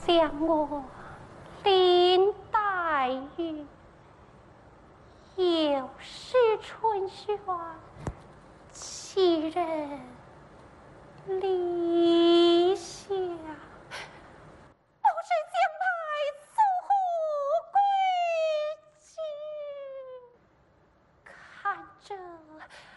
想我林黛玉又是春轩，其人理想，都是将来诉乎归去。看这